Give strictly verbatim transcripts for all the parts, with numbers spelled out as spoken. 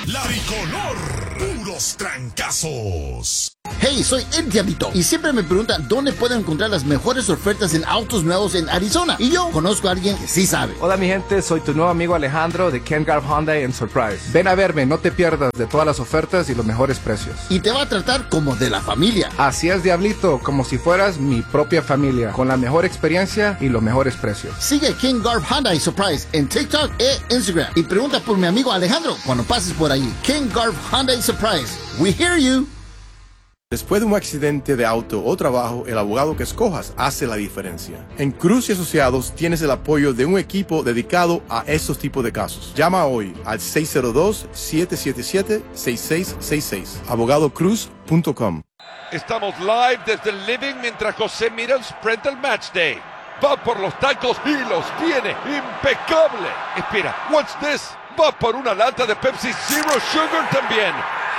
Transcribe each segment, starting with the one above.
La Tricolor, puros trancazos. Hey, soy El Diablito y siempre me preguntan dónde puedo encontrar las mejores ofertas en autos nuevos en Arizona. Y yo conozco a alguien que sí sabe. Hola mi gente, soy tu nuevo amigo Alejandro de Ken Garff Hyundai en Surprise. Ven a verme, no te pierdas de todas las ofertas y los mejores precios. Y te va a tratar como de la familia. Así es, Diablito, como si fueras mi propia familia, con la mejor experiencia y los mejores precios. Sigue Ken Garff Hyundai Surprise en TikTok e Instagram y pregunta por mi amigo Alejandro cuando pases por ahí. Ken Garff Hyundai Surprise. We hear you. Después de un accidente de auto o trabajo, el abogado que escojas hace la diferencia. En Cruz y Asociados tienes el apoyo de un equipo dedicado a estos tipos de casos. Llama hoy al seis cero dos, siete siete siete, seis seis seis seis. abogado cruz punto com. Estamos live desde el living mientras José mira el spread del match day. Va por los tacos y los tiene. Impecable. Espera, what's this? Va por una lata de Pepsi Zero Sugar también.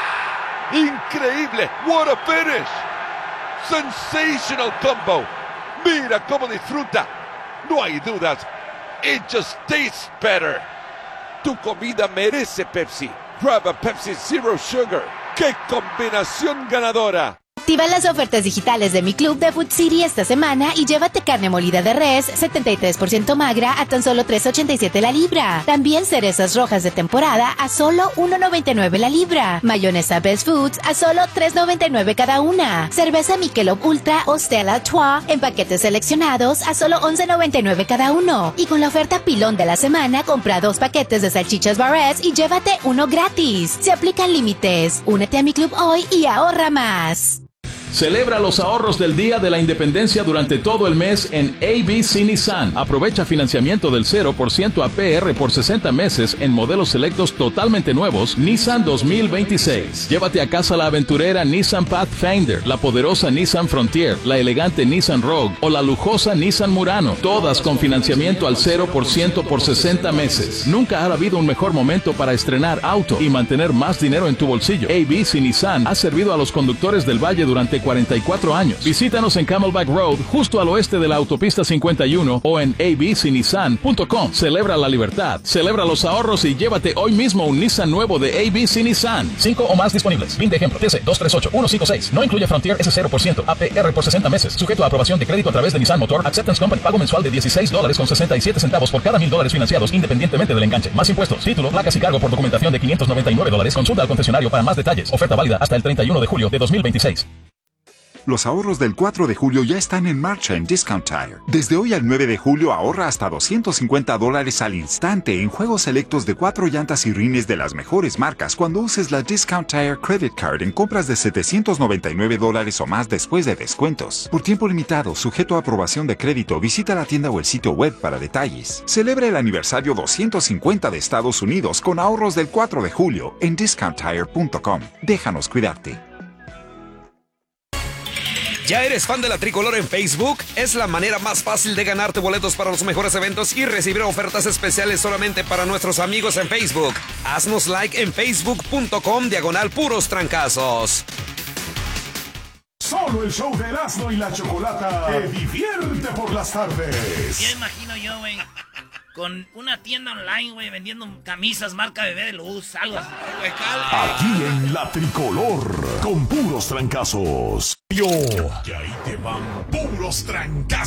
Increíble, what a finish. Sensational combo. Mira cómo disfruta. No hay dudas. It just tastes better. Tu comida merece Pepsi. Grab a Pepsi Zero Sugar. ¡Qué combinación ganadora! Activa las ofertas digitales de mi club de Food City esta semana y llévate carne molida de res setenta y tres por ciento magra a tan solo tres ochenta y siete la libra. También cerezas rojas de temporada a solo uno noventa y nueve la libra. Mayonesa Best Foods a solo tres noventa y nueve cada una. Cerveza Michelob Ultra o Stella Artois en paquetes seleccionados a solo once noventa y nueve cada uno. Y con la oferta pilón de la semana, compra dos paquetes de salchichas Barres y llévate uno gratis. Se aplican límites. Únete a mi club hoy y ahorra más. Celebra los ahorros del Día de la Independencia durante todo el mes en A B C Nissan. Aprovecha financiamiento del cero por ciento A P R por sesenta meses en modelos selectos totalmente nuevos Nissan dos mil veintiséis. Llévate a casa la aventurera Nissan Pathfinder, la poderosa Nissan Frontier, la elegante Nissan Rogue o la lujosa Nissan Murano. Todas con financiamiento al cero por ciento por sesenta meses. Nunca ha habido un mejor momento para estrenar auto y mantener más dinero en tu bolsillo. A B C Nissan ha servido a los conductores del Valle durante cuarenta y cuatro años. Visítanos en Camelback Road, justo al oeste de la autopista cincuenta y uno o en a b c nissan punto com. Celebra la libertad, celebra los ahorros y llévate hoy mismo un Nissan nuevo de A B C Nissan. Cinco o más disponibles. Bin de ejemplo T C dos tres ocho uno cinco seis. No incluye Frontier S cero por ciento A P R por sesenta meses. Sujeto a aprobación de crédito a través de Nissan Motor Acceptance Company. Pago mensual de dieciséis dólares con sesenta y siete centavos por cada mil dólares financiados independientemente del enganche. Más impuestos, título, placas y cargo por documentación de quinientos noventa y nueve dólares. Consulta al concesionario para más detalles. Oferta válida hasta el treinta y uno de julio de dos mil veintiséis. Los ahorros del cuatro de julio ya están en marcha en Discount Tire. Desde hoy al nueve de julio ahorra hasta doscientos cincuenta dólares al instante en juegos selectos de cuatro llantas y rines de las mejores marcas cuando uses la Discount Tire Credit Card en compras de setecientos noventa y nueve dólares o más después de descuentos. Por tiempo limitado, sujeto a aprobación de crédito, visita la tienda o el sitio web para detalles. Celebra el aniversario doscientos cincuenta de Estados Unidos con ahorros del cuatro de julio en discount tire punto com. Déjanos cuidarte. ¿Ya eres fan de la Tricolor en Facebook? Es la manera más fácil de ganarte boletos para los mejores eventos y recibir ofertas especiales solamente para nuestros amigos en Facebook. Haznos like en facebook punto com diagonal puros trancazos. Solo el show de Erasmo y la Chocolata te divierte por las tardes. Ya imagino yo, güey, con una tienda online, güey, vendiendo camisas marca Bebé de Luz, algo así. Aquí en la Tricolor, con puros trancazos. Yo, y ahí te van puros trancazos.